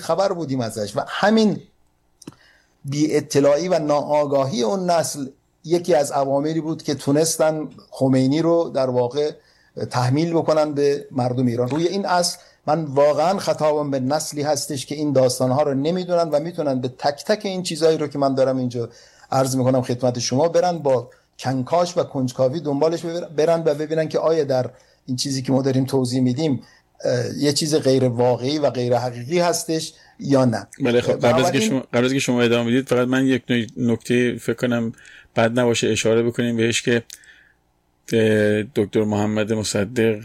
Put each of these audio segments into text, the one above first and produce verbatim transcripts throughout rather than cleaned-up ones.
خبر بودیم ازش و همین بی اطلاعی و ناآگاهی اون نسل یکی از عواملی بود که تونستن خمینی رو در واقع تحمیل بکنن به مردم ایران. روی این اصل من واقعا خطابم به نسلی هستش که این داستانها رو نمیدونن و میتونن به تک تک این چیزایی رو که من دارم اینجا عرض میکنم خدمت شما برن با کنکاش و کنجکاوی دنبالش برن و ببینن که آیا در این چیزی که ما داریم توضیح میدیم یه چیز غیر واقعی و غیر حقیقی هستش یا نه. بله خب قبل از که شما قبل از که شما ادامه بدید فقط من یک نکته فکر کنم بد نباشه اشاره بکنیم بهش که دکتر محمد مصدق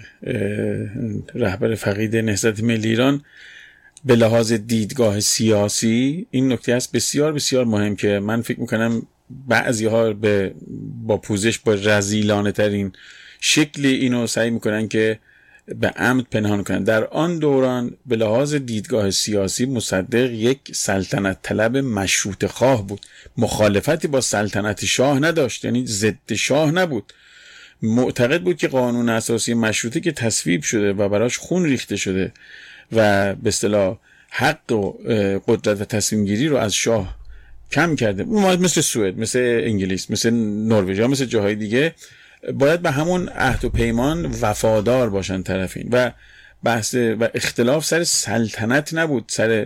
رهبر فقید نهضت ملی ایران به لحاظ دیدگاه سیاسی این نکته است بسیار بسیار مهم که من فکر میکنم بعضی ها به با پوزش با رذیلانه ترین شکل اینو سعی میکنن که به عمد پنهان کنن. در آن دوران به لحاظ دیدگاه سیاسی مصدق یک سلطنت طلب مشروط خواه بود، مخالفتی با سلطنت شاه نداشت، یعنی ضد شاه نبود، معتقد بود که قانون اساسی مشروطه که تصویب شده و براش خون ریخته شده و به اصطلاح حق و قدرت و تصمیم گیری رو از شاه کم کرده، مثل سوئد، مثل انگلیس، مثل نروژ، مثل جاهای دیگه باید به همون عهد و پیمان وفادار باشن طرفین و بحث و اختلاف سر سلطنت نبود، سر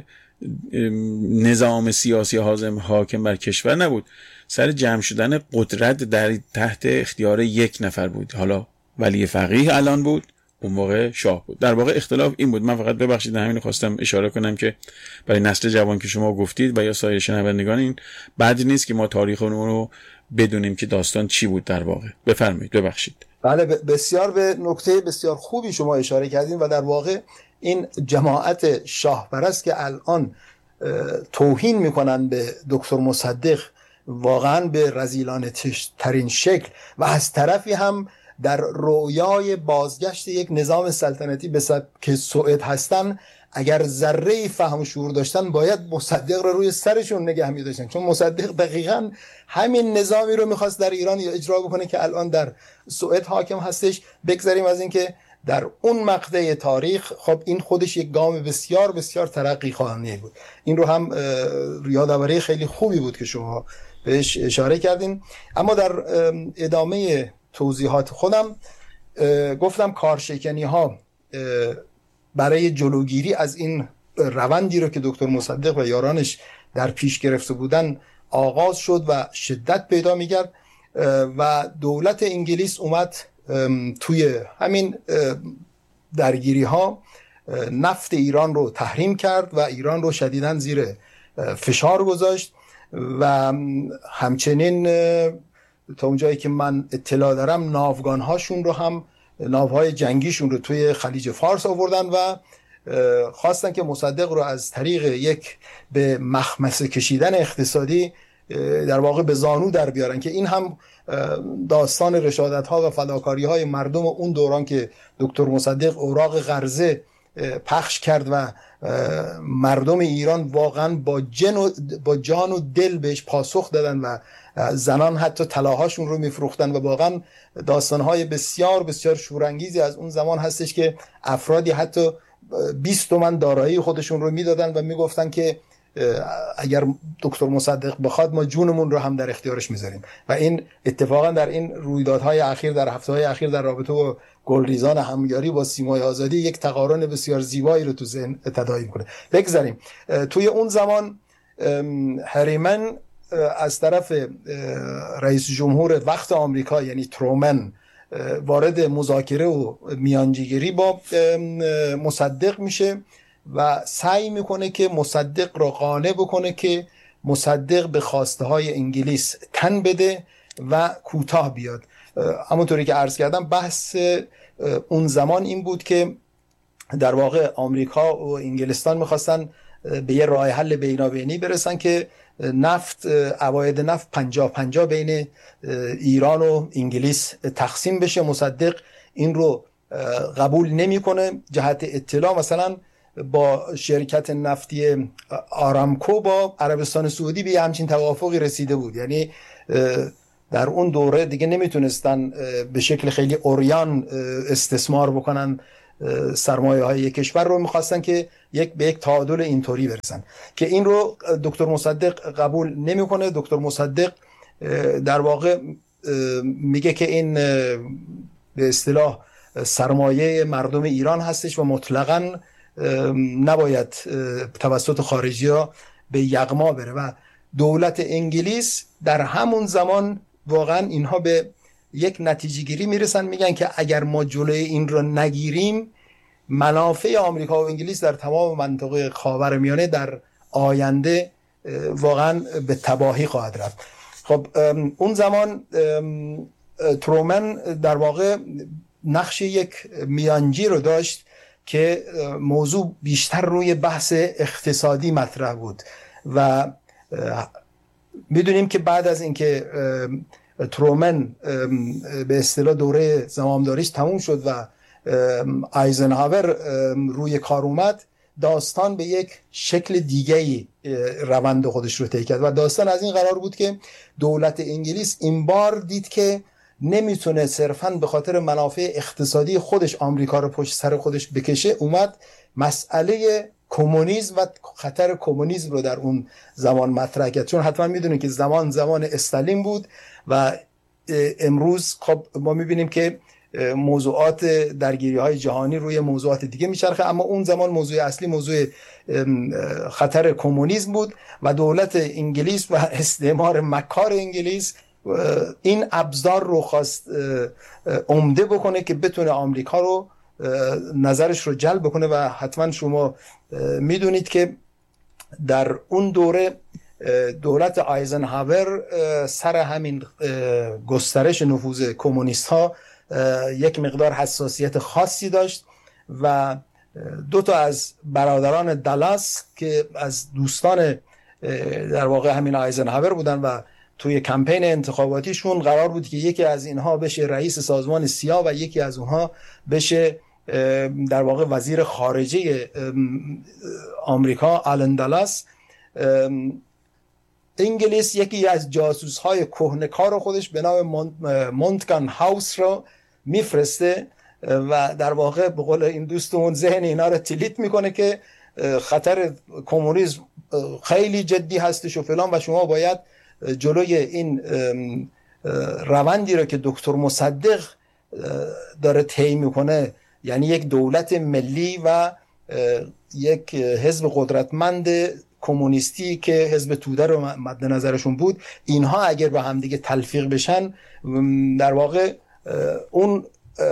نظام سیاسی حاکم حاکم بر کشور نبود، سر جمع شدن قدرت در تحت اختیار یک نفر بود. حالا ولی فقیه الان بود، اون موقع شاه بود. در واقع اختلاف این بود. من فقط ببخشید همین خواستم اشاره کنم که برای نسل جوان که شما گفتید و یا سایر شنوندگان این بد نیست که ما تاریخ اون رو بدونیم که داستان چی بود در واقع. بفرمایید. ببخشید. بله بسیار به نکته بسیار خوبی شما اشاره کردین و در واقع این جماعت شاه پرست که الان توهین میکنن به دکتر مصدق واقعا به رذیلانه ترین شکل و از طرفی هم در رویای بازگشت یک نظام سلطنتی به سبک سوئد هستن، اگر ذره فهم و شعور داشتن باید مصدق رو روی سرشون نگه می داشتن، چون مصدق دقیقاً همین نظامی رو میخواست در ایران اجرا بکنه که الان در سوئد حاکم هستش. بگذاریم از اینکه در اون مقطع تاریخ خب این خودش یک گام بسیار بسیار ترقی خواهانه بود. این رو هم یادآوری خیلی خوبی بود که شما بهش اشاره کردین. اما در ادامه توضیحات خودم گفتم کارشکنی ها برای جلوگیری از این روندی رو که دکتر مصدق و یارانش در پیش گرفته بودن آغاز شد و شدت پیدا می‌کرد و دولت انگلیس اومد توی همین درگیری ها نفت ایران رو تحریم کرد و ایران رو شدیداً زیر فشار گذاشت و همچنین تا اونجایی که من اطلاع دارم ناوگان هاشون رو هم ناوهای جنگیشون رو توی خلیج فارس آوردن و خواستن که مصدق رو از طریق یک به مخمصه کشیدن اقتصادی در واقع به زانو در بیارن، که این هم داستان رشادت ها و فداکاری های مردم اون دوران که دکتر مصدق اوراق قرضه پخش کرد و مردم ایران واقعا با جن و با جان و دل بهش پاسخ دادن و زنان حتی طلاهاشون رو میفروختن و واقعا داستانهای بسیار بسیار شورانگیزی از اون زمان هستش که افرادی حتی بیست تومن دارایی خودشون رو میدادن و میگفتن که اگر دکتر مصدق بخواد ما جونمون رو هم در اختیارش میذاریم. و این اتفاقا در این رویدادهای اخیر در هفته‌های اخیر در رابطه با گلریزان همیاری با سیمای آزادی یک تقارن بسیار زیبایی رو تو ذهن تداعی میکنه. بگذاریم توی اون زمان هریمن از طرف رئیس جمهور وقت آمریکا یعنی ترومن وارد مذاکره و میانجیگری با مصدق میشه و سعی میکنه که مصدق رو قانع بکنه که مصدق به خواسته های انگلیس تن بده و کوتاه بیاد. همونطوری که عرض کردم بحث اون زمان این بود که در واقع آمریکا و انگلستان میخواستن به یه راه حل بینابینی برسن که نفت عواید نفت پنجاه پنجاه بین ایران و انگلیس تقسیم بشه. مصدق این رو قبول نمیکنه. جهت اطلاع مثلا با شرکت نفتی آرامکو با عربستان سعودی به همچین توافقی رسیده بود، یعنی در اون دوره دیگه نمیتونستن به شکل خیلی عریان استثمار بکنن سرمایه های کشور رو میخواستن که یک به یک تعادل اینطوری برسن که این رو دکتر مصدق قبول نمیکنه. دکتر مصدق در واقع میگه که این به اصطلاح سرمایه مردم ایران هستش و مطلقاً نباید توسط خارجی ها به یغما بره و دولت انگلیس در همون زمان واقعا اینها به یک نتیجه گیری میرسن، میگن که اگر ما جلوی این رو نگیریم منافع آمریکا و انگلیس در تمام منطقه خاورمیانه در آینده واقعا به تباهی خواهد رفت. خب اون زمان ترومن در واقع نقش یک میانجی رو داشت که موضوع بیشتر روی بحث اقتصادی مطرح بود و میدونیم که بعد از اینکه ترومن به اصطلاح دوره زمامداریش تموم شد و آیزنهاور روی کار اومد، داستان به یک شکل دیگه‌ای روند خودش رو طی کرد و داستان از این قرار بود که دولت انگلیس این بار دید که نمیتونه صرفاً به خاطر منافع اقتصادی خودش آمریکا رو پشت سر خودش بکشه، اومد مسئله کمونیسم و خطر کمونیسم رو در اون زمان مطرح کرد. چون حتما میدونید که زمان زمان استالین بود و امروز خب ما میبینیم که موضوعات درگیری های جهانی روی موضوعات دیگه میچرخه، اما اون زمان موضوع اصلی موضوع خطر کمونیسم بود و دولت انگلیس و استعمار مکار انگلیس این ابزار رو خواست عمده بکنه که بتونه آمریکا رو نظرش رو جلب بکنه و حتما شما میدونید که در اون دوره دولت آیزنهاور سر همین گسترش نفوذ کمونیست ها یک مقدار حساسیت خاصی داشت و دو تا از برادران دالاس که از دوستان در واقع همین آیزنهاور بودن و توی کمپین انتخاباتیشون قرار بود که یکی از اینها بشه رئیس سازمان سیا و یکی از اونها بشه در واقع وزیر خارجه آمریکا، آلن دالاس. انگلیس یکی از جاسوس‌های کهنه‌کار خودش به نام مونتگان هاوس رو میفرسته و در واقع به قول این دوستمون ذهن اینا رو تلیت میکنه که خطر کمونیسم خیلی جدی هستش و فلان و شما باید جلوی این روندی رو که دکتر مصدق داره طی میکنه، یعنی یک دولت ملی و یک حزب قدرتمند کمونیستی که حزب توده رو مد نظرشون بود، اینها اگر با هم دیگه تلفیق بشن در واقع اون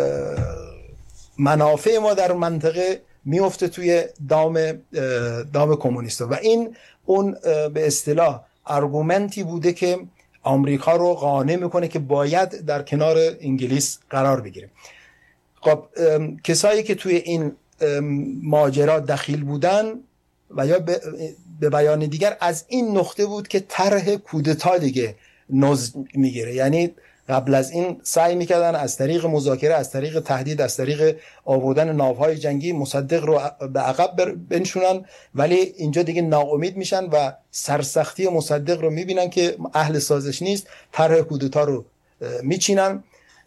منافع ما در منطقه میفته توی دام دام کمونیستا و این اون به اصطلاح ارگومنتی بوده که آمریکا رو قانع میکنه که باید در کنار انگلیس قرار بگیره. خب کسایی که توی این ماجرا دخیل بودن و یا به بیان دیگر از این نقطه بود که طرح کودتا دیگه نوز میگیره، یعنی قبل از این سعی میکردن از طریق مذاکره، از طریق تهدید، از طریق آوردن ناوهای جنگی مصدق رو به عقب بنشونن، ولی اینجا دیگه ناامید میشن و سرسختی مصدق رو میبینن که اهل سازش نیست، طرح کودتا رو میچینن.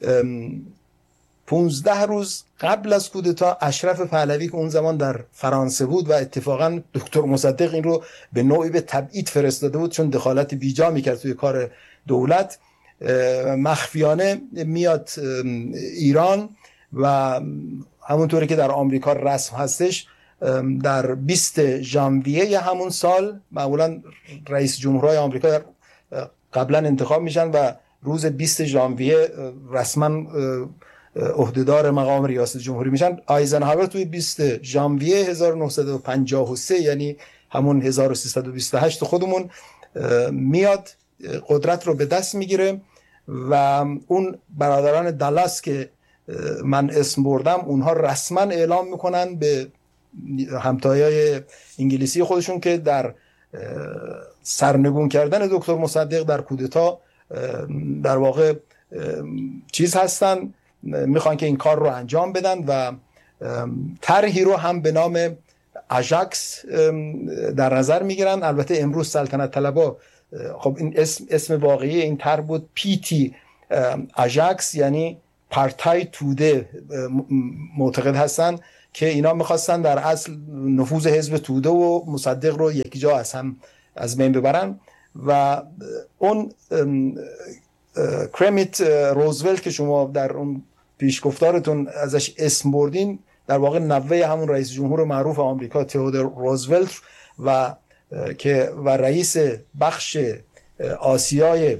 پونزده روز قبل از کودتا اشرف پهلوی که اون زمان در فرانسه بود و اتفاقا دکتر مصدق این رو به نوعی به تبعید فرستاده بود چون دخالت بیجا میکرد توی کار دولت، مخفیانه میاد ایران و همونطوری که در آمریکا رسم هستش در بیست ژانویه همون سال معمولا رئیس جمهورهای آمریکا قبلا انتخاب میشن و روز بیست ژانویه رسما عهدهدار مقام ریاست جمهوری میشن. آیزنهاور توی بیست ژانویه هزار و نهصد و پنجاه و سه یعنی همون هزار و سیصد و بیست و هشت خودمون میاد قدرت رو به دست میگیره و اون برادران دالاس که من اسم بردم اونها رسما اعلام میکنن به همتایای انگلیسی خودشون که در سرنگون کردن دکتر مصدق در کودتا در واقع چیز هستن، میخوان که این کار رو انجام بدن و طرحی رو هم به نام آژاکس در نظر میگیرن. البته امروز سلطنت طلبا خب این اسم اسم واقعی این طرح بود پی تی آژاکس، یعنی پارتای توده معتقد هستن که اینا میخواستن در اصل نفوذ حزب توده و مصدق رو یک جا از هم از بین ببرن و اون کرمیت روزولت که شما در اون پیشگفتارتون ازش اسم بردین در واقع نوه همون رئیس جمهور معروف آمریکا تئودور روزولت و که و رئیس بخش آسیای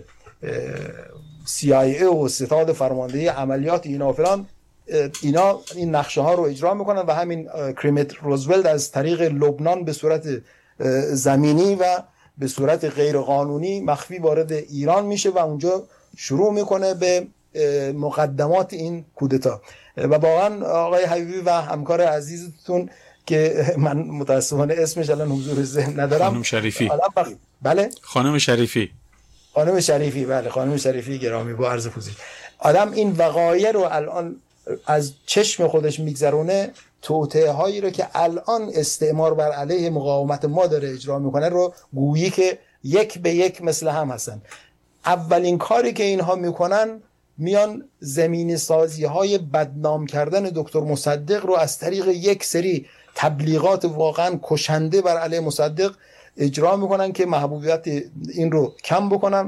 سی آی ای و ستاد فرماندهی عملیات اینا و فلان، اینا این نقشه ها رو اجرا میکنن و همین کرمیت روزولت از طریق لبنان به صورت زمینی و به صورت غیر قانونی مخفی وارد ایران میشه و اونجا شروع میکنه به مقدمات این کودتا. و واقعا آقای حبیبی و همکار عزیزتون که من متاسفانه اسمش الان حضور ذهن ندارم، خانم شریفی. بله خانم شریفی خانم شریفی بله خانم شریفی گرامی با عرض پوزش. آدم این وقایع رو الان از چشم خودش میگذرونه، توطئه هایی رو که الان استعمار بر علیه مقاومت ما داره اجرا میکنه رو گویی که یک به یک مثل هم هستن. اولین کاری که اینها میکنن میان زمین سازی های بدنام کردن دکتر مصدق رو از طریق یک سری تبلیغات واقعا کشنده بر علیه مصدق اجرا میکنن که محبوبیت این رو کم بکنن.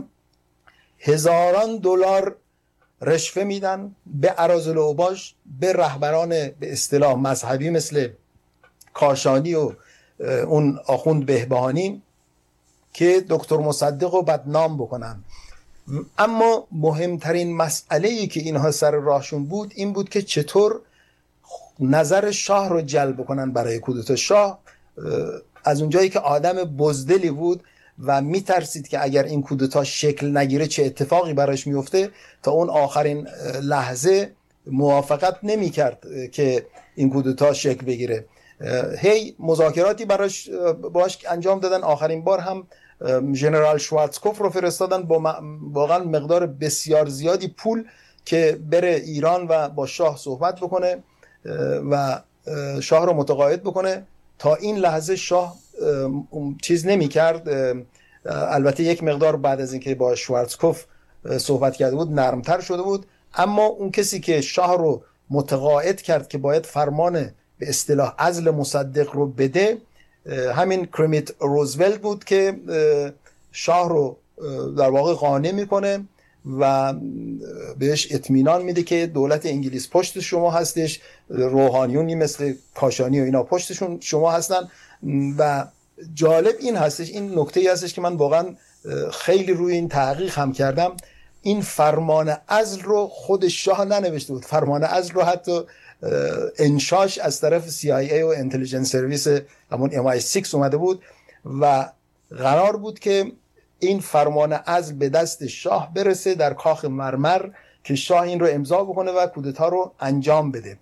هزاران دلار رشوه میدن به اراذل اوباش، به رهبران به اصطلاح مذهبی مثل کاشانی و اون آخوند بهبهانی که دکتر مصدق رو بدنام بکنن. اما مهمترین مسئله‌ای که اینها سر راهشون بود این بود که چطور نظر شاه رو جلب کنن برای کودتا. شاه از اونجایی که آدم بزدلی بود و میترسید که اگر این کودتا شکل نگیره چه اتفاقی براش میفته، تا اون آخرین لحظه موافقت نمیکرد که این کودتا شکل بگیره. هی مذاکراتی براش باش انجام دادن. آخرین بار هم ژنرال شوارتزکوف رو فرستادن با واقعا مقدار بسیار زیادی پول که بره ایران و با شاه صحبت بکنه و شاه رو متقاعد بکنه. تا این لحظه شاه چیز نمی کرد. البته یک مقدار بعد از اینکه با شوارتزکوف صحبت کرده بود نرمتر شده بود، اما اون کسی که شاه رو متقاعد کرد که باید فرمان به اصطلاح عزل مصدق رو بده همین کرمیت روزولت بود که شاه رو در واقع قانع میکنه و بهش اطمینان میده که دولت انگلیس پشت شما هستش، روحانیونی مثل کاشانی و اینا پشتشون شما هستن. و جالب این هستش، این نکته ای هستش که من واقعا خیلی روی این تحقیق هم کردم، این فرمان عزل رو خود شاه ننوشته بود. فرمان عزل رو حتی انشاش از طرف سی آی ای و اینتلیجنس سرویس همون ام آی سیکس اومده بود و قرار بود که این فرمان عزل به دست شاه برسه در کاخ مرمر که شاه این رو امضا بکنه و کودتا رو انجام بده.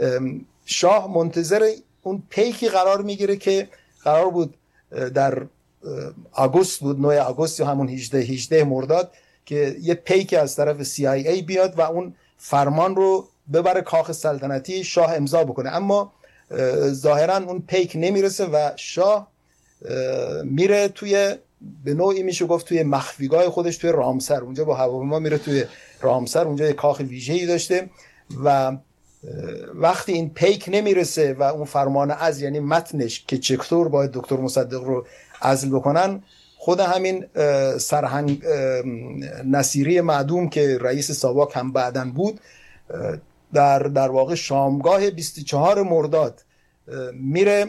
شاه منتظر اون پیکی قرار میگیره که قرار بود در آگوست بود، نه آگوست یا همون هجده هجده مرداد که یه پیک از طرف سی آی ای بیاد و اون فرمان رو ببره کاخ سلطنتی شاه امضا بکنه. اما ظاهرا اون پیک نمیرسه و شاه میره توی به نوعی میشه گفت توی مخفیگاه خودش توی رامسر، اونجا با هواپیما میره توی رامسر، اونجا یه کاخ ویژه‌ای داشته و وقتی این پیک نمیرسه و اون فرمان عزل یعنی متنش که چطور باید دکتر مصدق رو عزل بکنن، خود همین سرهنگ نصیری معدوم که رئیس ساواک هم بعدن بود در در واقع شامگاه بیست و چهارم مرداد میره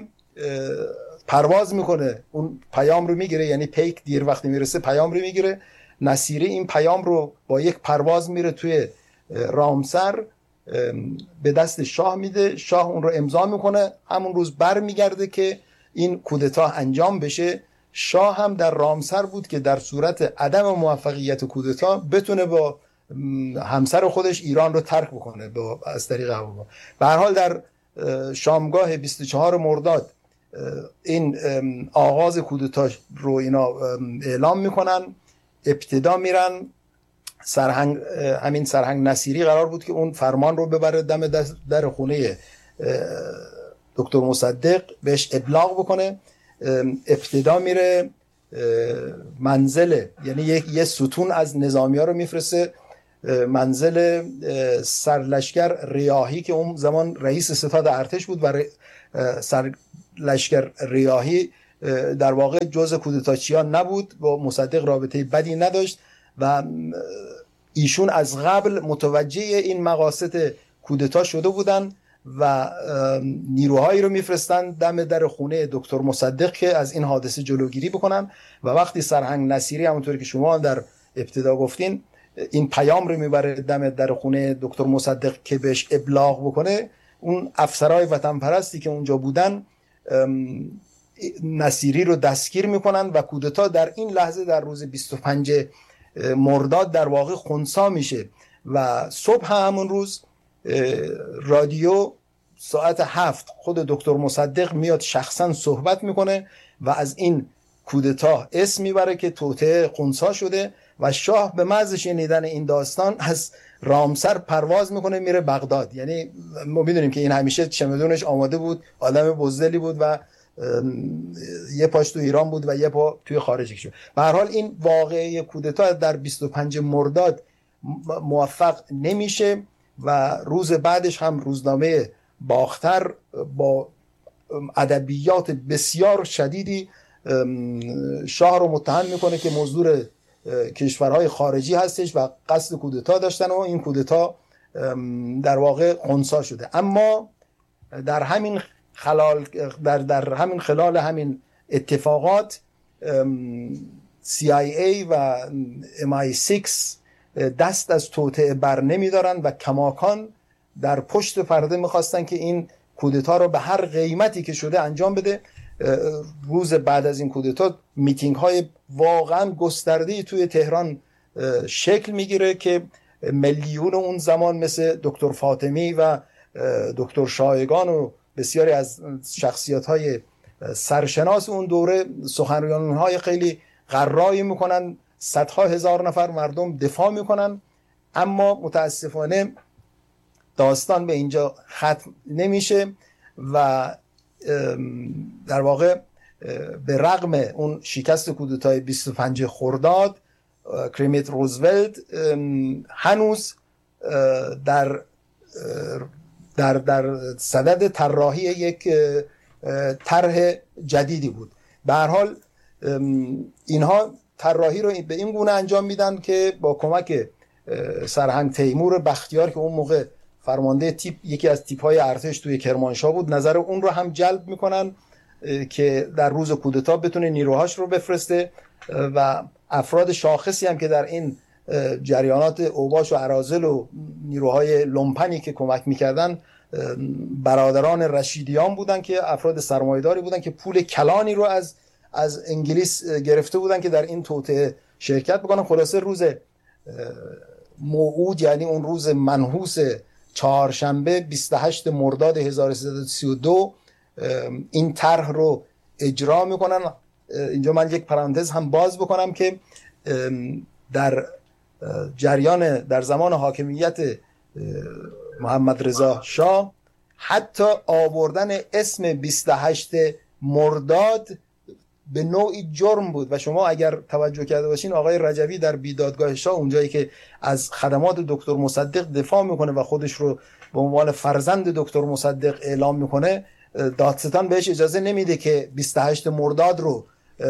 پرواز میکنه، اون پیام رو میگیره، یعنی پیک دیر وقتی میرسه پیام رو میگیره. نصیری این پیام رو با یک پرواز میره توی رامسر به دست شاه میده، شاه اون رو امضا میکنه، همون روز بر میگرده که این کودتا انجام بشه. شاه هم در رامسر بود که در صورت عدم موفقیت کودتا بتونه با همسر خودش ایران رو ترک بکنه با از طریق هواپیما. به هر حال در شامگاه بیست و چهارم مرداد این آغاز کودتا رو اینا اعلام میکنن. ابتدا میرن سرهنگ همین سرهنگ نصیری قرار بود که اون فرمان رو ببره دم در خونه دکتر مصدق بهش ابلاغ بکنه. ابتدا میره منزل، یعنی یک یه ستون از نظامی ها رو میفرسته منزل سرلشکر ریاحی که اون زمان رئیس ستاد ارتش بود و سرلشکر ریاحی در واقع جزء کودتاچیان نبود، با مصدق رابطه بدی نداشت و ایشون از قبل متوجه این مقاصد کودتا شده بودن و نیروهایی رو میفرستن دم در خونه دکتر مصدق که از این حادثه جلوگیری بکنن و وقتی سرهنگ نصیری همونطوری که شما در ابتدا گفتین این پیام رو میبره دم در خونه دکتر مصدق که بهش ابلاغ بکنه، اون افسرهای وطن پرستی که اونجا بودن نصیری رو دستگیر میکنن و کودتا در این لحظه در روز بیست و پنجم مرداد در واقع خنثی میشه و صبح همون روز رادیو ساعت هفت خود دکتر مصدق میاد شخصا صحبت میکنه و از این کودتا اسم میبره که توطئه خنثی شده و شاه به محض شنیدن این داستان از رامسر پرواز میکنه میره بغداد. یعنی ما میدونیم که این همیشه چمدونش آماده بود، آدم بزدلی بود و یه پاش تو ایران بود و یه پا توی خارج کشور. به هر حال این واقعه کودتا در بیست و پنجم مرداد موفق نمیشه و روز بعدش هم روزنامه باختر با ادبیات بسیار شدیدی شاه رو متهم میکنه که مزدور کشورهای خارجی هستش و قصد کودتا داشتن و این کودتا در واقع خنثی شده. اما در همین خلال در در همین خلال همین اتفاقات سی آی ای و ام آی سیکس دست از توطئه بر نمیدارن و کماکان در پشت پرده میخواستن که این کودتا رو به هر قیمتی که شده انجام بده. روز بعد از این کودتا میتینگ های واقعا گسترده‌ای توی تهران شکل میگیره که میلیون اون زمان مثل دکتر فاطمی و دکتر شایگان و بسیاری از شخصیت های سرشناس اون دوره سخنرانی های خیلی قرایی میکنن، صدها هزار نفر مردم دفاع میکنن، اما متاسفانه داستان به اینجا ختم نمیشه و در واقع به رغم اون شکست کودتای بیست و پنجم خرداد کریمیت روزولت هنوز در در در صدد طراحی یک طرح جدیدی بود. به هر حال اینها طراحی رو به این گونه انجام میدن که با کمک سرهنگ تیمور بختیار که اون موقع فرمانده تیپ یکی از تیپ‌های ارتش توی کرمانشاه بود، نظر اون رو هم جلب میکنن که در روز کودتا بتونه نیروهاش رو بفرسته و افراد شاخصی هم که در این جریانات اوباش و اراذل و نیروهای لومپنی که کمک میکردن برادران رشیدیان بودن که افراد سرمایه‌داری بودن که پول کلانی رو از از انگلیس گرفته بودن که در این توطئه شرکت بکنن. خلاصه روز موعود، یعنی اون روز منحوس چهارشنبه بیست و هشتم مرداد هزار و سیصد و سی و دو این طرح رو اجرا میکنن. اینجا من یک پرانتز هم باز بکنم که در جریان در زمان حاکمیت محمد رضا شاه حتی آوردن اسم بیست و هشتم مرداد به نوعی جرم بود و شما اگر توجه کرده باشین آقای رجوی در بیدادگاه شاه اونجایی که از خدمات دکتر مصدق دفاع میکنه و خودش رو به عنوان فرزند دکتر مصدق اعلام میکنه، دادستان بهش اجازه نمیده که بیست و هشتم مرداد رو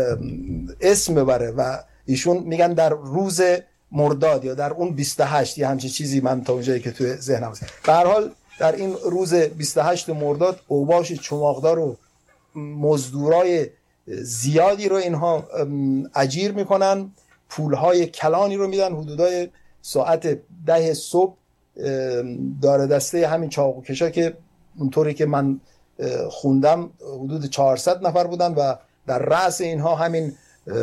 اسم ببره و ایشون میگن در روز مرداد یا در اون بیست و هشت یا همچین چیزی، من تا اونجایی که توی ذهنم هست. به هر حال در این روز بیست و هشتم مرداد اوباش چماقدار و مزدورای زیادی رو اینها اجیر میکنن، پولهای کلانی رو میدن. حدودای ساعت ده صبح داره دسته همین چاقوکشا که اونطوری که من خوندم حدود چهارصد نفر بودن و در رأس اینها همین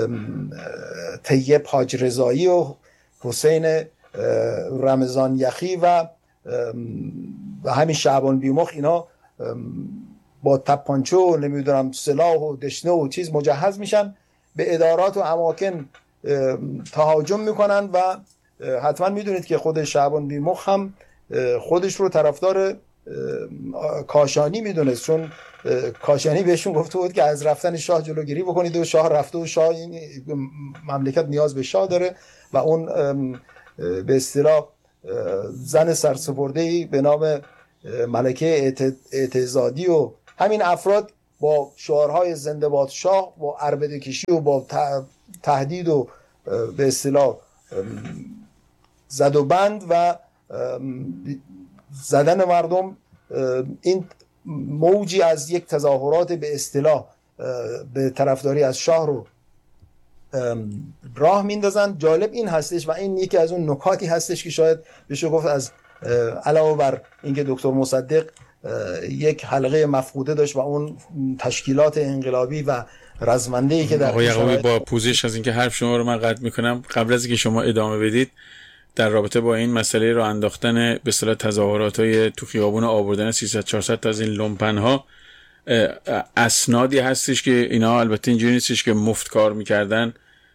طیب حاج رضایی و حسین رمضان یخی و و همین شعبان بیمخ، اینا با تپانچه و نمیدونم سلاح و دشنه و چیز مجهز میشن، به ادارات و اماکن تهاجم میکنن و حتما میدونید که خود شعبان بیمخ هم خودش رو طرفدار کاشانی میدونست، چون کاشانی بهشون گفته بود که از رفتن شاه جلوگیری بکنید و شاه رفته و شاه این مملکت نیاز به شاه داره و اون به اصطلاح زن سرسپرده‌ای به نام ملکه اعتزادی و همین افراد با شعارهای زنده باد شاه، با عربده کشی و با تهدید و به اصطلاح زد و بند و زدن مردم، این موجی از یک تظاهرات به اصطلاح به طرفداری از شاه رو راه میندازن. جالب این هستش و این یکی از اون نکاتی هستش که شاید بشه گفت از علاوه بر اینکه دکتر مصدق یک حلقه مفقوده داشت و اون تشکیلات انقلابی و رزمنده‌ای که در آقای یعقوبی، با پوزش از اینکه حرف شما رو من قطع میکنم، قبل از اینکه شما ادامه بدید در رابطه با این مسئله راه انداختن به اصطلاح تظاهرات‌های تو خیابون آوردن سیصد چهارصد تا از این لومپن‌ها، اسنادی هستش که اینا البته اینجوری نیستش که مفت کار میکردن،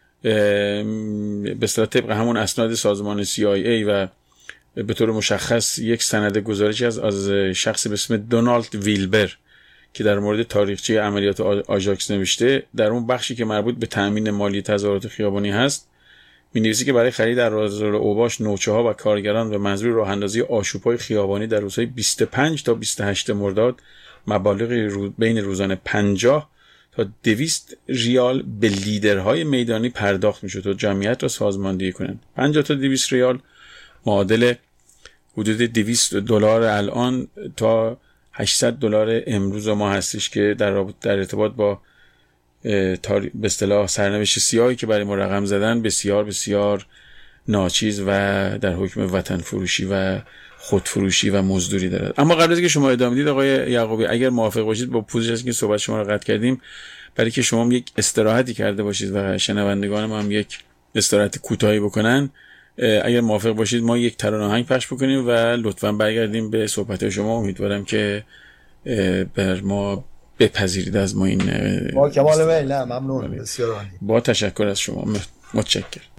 به اصطلاح طبق همون اسناد سازمان سی آی ای و به طور مشخص یک سند گزارشی از از شخصی به اسم دونالد ویلبر که در مورد تاریخچه عملیات آژاکس نوشته، در اون بخشی که مربوط به تأمین مالی تظاهرات خیابانی هست می‌نویسه که برای خرید در بازار اوباش نوچه‌ها و کارگران به منظور راه اندازی آشوب‌های خیابانی در روزهای بیست و پنج تا بیست و هشت مرداد مبالغی رو بین روزانه پنجاه تا دویست ریال به لیدرهای میدانی پرداخت می‌شد تا جمعیت را سازماندهی کنند. پنجاه تا دویست ریال معادل حدود دویست دلار الان تا هشتصد دلار امروز ما هستش که در در ارتباط با به اصطلاح سرنوشت سیاهی که برای ما رقم زدن بسیار بسیار ناچیز و در حکم وطن فروشی و خودفروشی و مزدوری دارد. اما قبل از اینکه شما ادامه بدید آقای یعقوبی، اگر موافق باشید با پوزش از اینکه صحبت شما رو قطع کردیم، برای که شما یک استراحتی کرده باشید و شنوندگان ما هم یک استراحت کوتاهی بکنن، اگر موافق باشید ما یک ترانه آهنگ پخش بکنیم و لطفاً برگردیم به صحبت شما. امیدوارم که بر ما بپذیرید از ما این با کمال میل. نه ممنون، بسیار عالی، با تشکر از شما، متشکرم.